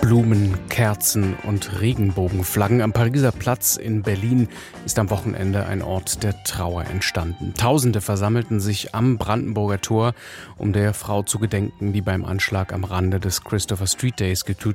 Blumen, Kerzen und Regenbogenflaggen. Am Pariser Platz in Berlin ist am Wochenende ein Ort der Trauer entstanden. Tausende versammelten sich am Brandenburger Tor, um der Frau zu gedenken, die beim Anschlag am Rande des Christopher Street Days